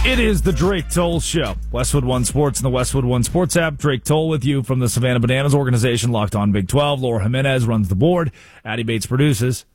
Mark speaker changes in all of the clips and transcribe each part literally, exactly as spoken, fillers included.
Speaker 1: It is the Drake Toll Show. Westwood One Sports and the Westwood One Sports app. Drake Toll with you from the Savannah Bananas organization, Locked On Big twelve. Laura Jimenez runs the board. Addie Bates produces.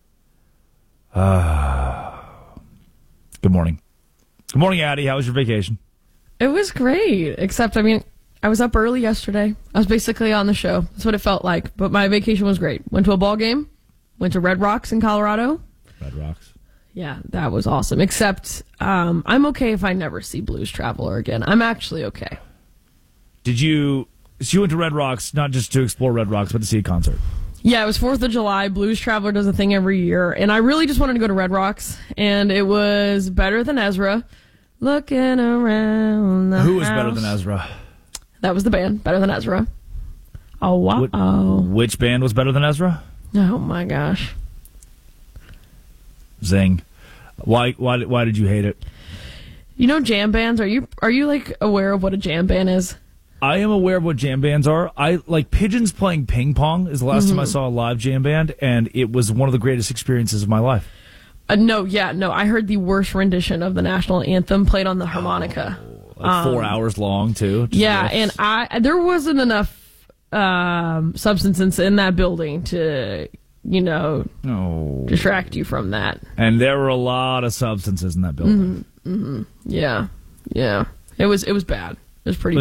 Speaker 1: Uh, good morning. Good morning, Addie. How was your vacation?
Speaker 2: It was great, except, I mean, I was up early yesterday. I was basically on the show. That's what it felt like. But my vacation was great. Went to a ball game. Went to Red Rocks in Colorado.
Speaker 1: Red Rocks.
Speaker 2: Yeah, that was awesome. Except um, I'm okay if I never see Blues Traveler again. I'm actually okay.
Speaker 1: Did you... So you went to Red Rocks, not just to explore Red Rocks, but to see a concert?
Speaker 2: Yeah, it was fourth of July. Blues Traveler does a thing every year. And I really just wanted to go to Red Rocks. And it was better than Ezra. Looking around the
Speaker 1: Who was
Speaker 2: house.
Speaker 1: better than Ezra?
Speaker 2: That was the band. Better than Ezra. Oh, wow.
Speaker 1: Wh- Which band was better than Ezra?
Speaker 2: Oh, my gosh.
Speaker 1: Zing. Why why why did you hate it?
Speaker 2: You know jam bands? Are you are you like aware of what a jam band is?
Speaker 1: I am aware of what jam bands are. I like Pigeons Playing Ping Pong is the last mm-hmm. time I saw a live jam band, and it was one of the greatest experiences of my life.
Speaker 2: Uh, no, yeah, no. I heard the worst rendition of the national anthem played on the harmonica.
Speaker 1: Oh, like four um, hours long too.
Speaker 2: Yeah, and I there wasn't enough um, substance in that building to, you know,
Speaker 1: oh.
Speaker 2: distract you from that.
Speaker 1: And there were a lot of substances in that building.
Speaker 2: Mm-hmm, mm-hmm. Yeah, yeah. It was it was bad. It was pretty.